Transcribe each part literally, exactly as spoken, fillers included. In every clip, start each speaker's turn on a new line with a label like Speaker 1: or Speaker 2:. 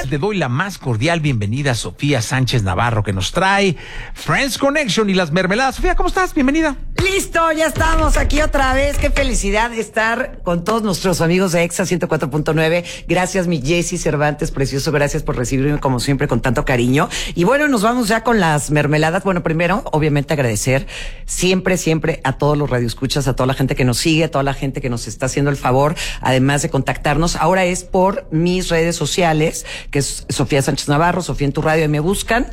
Speaker 1: Le doy la más cordial bienvenida a Sofía Sánchez Navarro, que nos trae Friends Connection y las mermeladas. Sofía, ¿cómo estás? Bienvenida.
Speaker 2: Listo, ya estamos aquí otra vez. Qué felicidad de estar con todos nuestros amigos de Exa ciento cuatro punto nueve. Gracias, mi Jessy Cervantes, precioso. Gracias por recibirme como siempre con tanto cariño. Y bueno, nos vamos ya con las mermeladas. Bueno, primero, obviamente agradecer siempre, siempre a todos los radioescuchas, a toda la gente que nos sigue, a toda la gente que nos está haciendo el favor, además de contactarnos. Ahora es por mis redes sociales, que es Sofía Sánchez Navarro, Sofía en tu radio, y me buscan.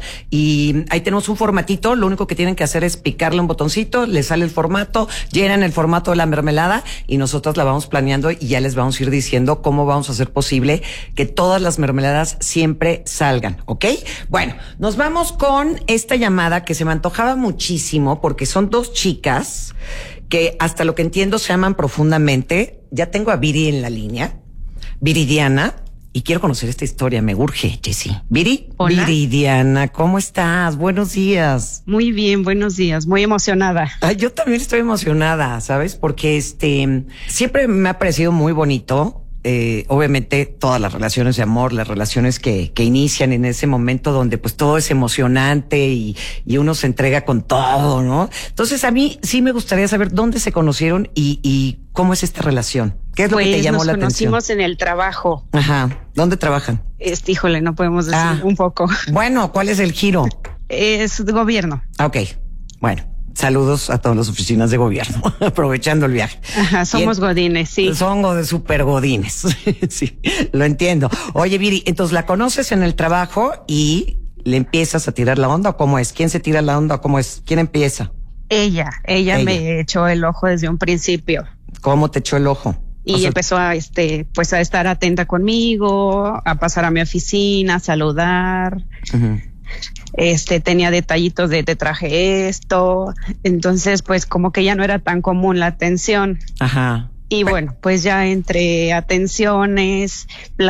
Speaker 2: Y ahí tenemos un formatito. Lo único que tienen que hacer es picarle un botoncito, les sale el formato, llenan el formato de la mermelada y nosotros la vamos planeando y ya les vamos a ir diciendo cómo vamos a hacer posible que todas las mermeladas siempre salgan, ¿ok? Bueno, nos vamos con esta llamada que se me antojaba muchísimo porque son dos chicas que hasta lo que entiendo se aman profundamente. Ya tengo a Viri en la línea, Viridiana, y quiero conocer esta historia, me urge, Jessy. Viri,
Speaker 3: Hola.
Speaker 2: Viridiana, ¿cómo estás? Buenos días.
Speaker 3: Muy bien, buenos días, muy emocionada.
Speaker 2: Ay, yo también estoy emocionada, ¿sabes? Porque este siempre me ha parecido muy bonito. Eh, obviamente todas las relaciones de amor, las relaciones que, que inician en ese momento donde pues todo es emocionante y, y uno se entrega con todo, ¿no? Entonces a mí sí me gustaría saber dónde se conocieron y, y cómo es esta relación. ¿Qué es lo
Speaker 3: pues
Speaker 2: que te llamó la atención?
Speaker 3: Nos conocimos en el trabajo.
Speaker 2: Ajá. ¿Dónde trabajan?
Speaker 3: Este, híjole, no podemos decir
Speaker 2: Ah.
Speaker 3: un poco.
Speaker 2: Bueno, ¿cuál es el giro?
Speaker 3: Es gobierno.
Speaker 2: Ok, bueno. Saludos a todas las oficinas de gobierno, aprovechando el viaje.
Speaker 3: Ajá, somos
Speaker 2: en,
Speaker 3: godines, sí.
Speaker 2: Son de super godines, sí, lo entiendo. Oye, Viri, entonces la conoces en el trabajo y le empiezas a tirar la onda, ¿o cómo es? ¿Quién se tira la onda o cómo es? ¿Quién empieza?
Speaker 3: Ella, ella,
Speaker 2: Ella.
Speaker 3: me echó el ojo desde un principio.
Speaker 2: ¿Cómo te echó el ojo?
Speaker 3: Y
Speaker 2: O sea,
Speaker 3: empezó a, este, pues a estar atenta conmigo, a pasar a mi oficina, a saludar.
Speaker 2: uh-huh.
Speaker 3: Este, tenía detallitos de te traje esto. Entonces, pues como que ya no era tan común la atención.
Speaker 2: Ajá.
Speaker 3: Y bueno, pues ya entre atenciones,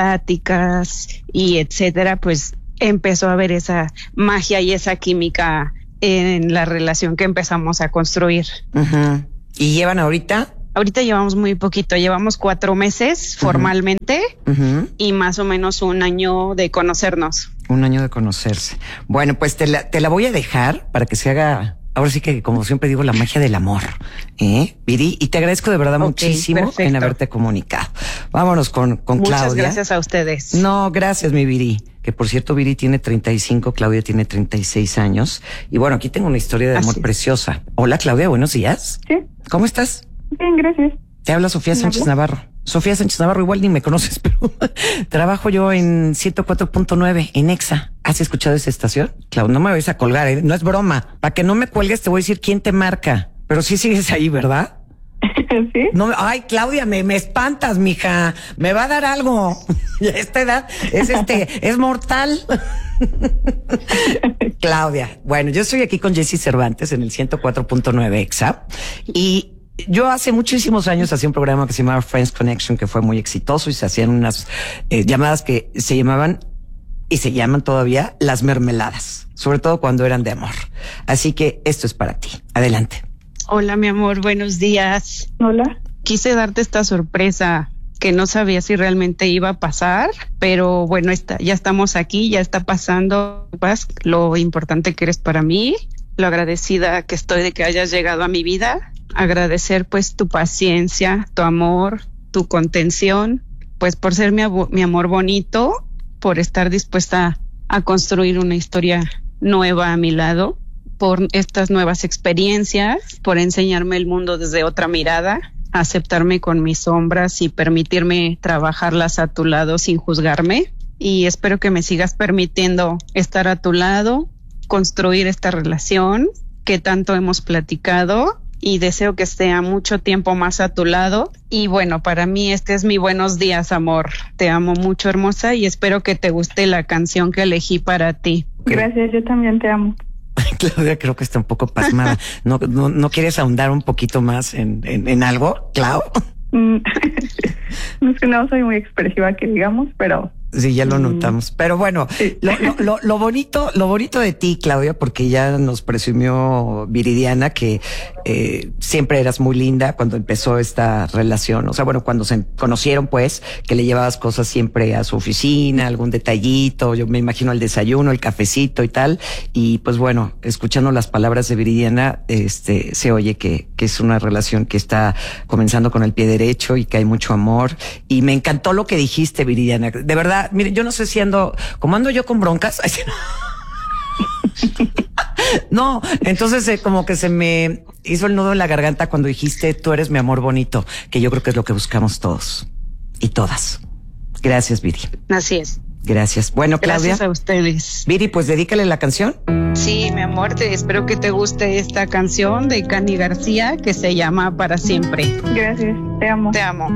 Speaker 3: pláticas y etcétera, pues empezó a haber esa magia y esa química en la relación que empezamos a construir.
Speaker 2: Uh-huh. ¿Y llevan ahorita?
Speaker 3: Ahorita llevamos muy poquito, llevamos cuatro meses
Speaker 2: Uh-huh.
Speaker 3: formalmente
Speaker 2: Uh-huh.
Speaker 3: y más o menos un año de conocernos.
Speaker 2: Un año de conocerse. Bueno, pues te la, te la voy a dejar para que se haga, ahora sí que como siempre digo, la magia del amor, ¿eh, Viri? Y te agradezco de verdad
Speaker 3: Ok,
Speaker 2: muchísimo
Speaker 3: perfecto.
Speaker 2: en haberte comunicado. Vámonos con, con
Speaker 3: Muchas
Speaker 2: Claudia.
Speaker 3: gracias a ustedes.
Speaker 2: No, gracias, mi Viri. Que por cierto, Viri tiene treinta y cinco, Claudia tiene treinta y seis años. Y bueno, aquí tengo una historia de amor
Speaker 3: Así es.
Speaker 2: preciosa. Hola, Claudia, buenos días.
Speaker 4: Sí,
Speaker 2: ¿Cómo estás?
Speaker 4: bien, gracias.
Speaker 2: Te habla Sofía Sánchez
Speaker 4: Hola.
Speaker 2: Navarro. Sofía Sánchez Navarro, igual ni me conoces, pero trabajo yo en ciento cuatro punto nueve, en Exa. ¿Has escuchado esa estación? Claudia, no me vayas a colgar, ¿eh? No es broma. Para que no me cuelgues te voy a decir quién te marca. Pero sí sigues ahí, ¿verdad?
Speaker 4: Sí,
Speaker 2: No, ay, Claudia, me, me espantas, mija. Me va a dar algo. Y a esta edad es este, es mortal. Claudia, bueno, yo estoy aquí con Jessy Cervantes en el ciento cuatro punto nueve Exa y yo hace muchísimos años hacía un programa que se llamaba Friends Connection, que fue muy exitoso y se hacían unas eh, llamadas que se llamaban y se llaman todavía las mermeladas, sobre todo cuando eran de amor. Así que esto es para ti. Adelante.
Speaker 3: Hola, mi amor, buenos días.
Speaker 4: hola.
Speaker 3: Quise darte esta sorpresa que no sabía si realmente iba a pasar, pero bueno, está, ya estamos aquí, ya está pasando. Vas, lo importante que eres para mí, lo agradecida que estoy de que hayas llegado a mi vida. Agradecer pues tu paciencia, tu amor, tu contención, pues por ser mi, abo- mi amor bonito, por estar dispuesta a construir una historia nueva a mi lado, por estas nuevas experiencias, por enseñarme el mundo desde otra mirada, aceptarme con mis sombras y permitirme trabajarlas a tu lado sin juzgarme. Y espero que me sigas permitiendo estar a tu lado, construir esta relación que tanto hemos platicado, y deseo que esté a mucho tiempo más a tu lado. Y bueno, para mí este es mi buenos días, amor. Te amo mucho, hermosa, y espero que te guste la canción que elegí para ti.
Speaker 4: Gracias, yo también te amo.
Speaker 2: Claudia creo que está un poco pasmada. ¿No, no, no quieres ahondar un poquito más en, en, en algo, Clau?
Speaker 4: Mm, no es que no soy muy expresiva que digamos, pero
Speaker 2: Sí, ya lo notamos. Pero bueno,
Speaker 4: Sí.
Speaker 2: lo, lo, lo, lo bonito, lo bonito de ti, Claudia, porque ya nos presumió Viridiana que, eh, siempre eras muy linda cuando empezó esta relación. O sea, bueno, cuando se conocieron, pues, que le llevabas cosas siempre a su oficina, algún detallito, yo me imagino el desayuno, el cafecito y tal. Y pues bueno, escuchando las palabras de Viridiana, este, se oye que, que es una relación que está comenzando con el pie derecho y que hay mucho amor. Y me encantó lo que dijiste, Viridiana. De verdad, mire, yo no sé si ando, como ando yo con broncas. No, entonces eh, como que se me hizo el nudo en la garganta cuando dijiste tú eres mi amor bonito, que yo creo que es lo que buscamos todos y todas. Gracias, Viri.
Speaker 3: Así es.
Speaker 2: Gracias. Bueno, Claudia.
Speaker 3: Gracias a ustedes.
Speaker 2: Viri, pues dedícale la canción.
Speaker 3: Sí, mi amor, te, espero que te guste esta canción de Cani García que se llama Para Siempre.
Speaker 4: Gracias, te amo.
Speaker 3: Te amo.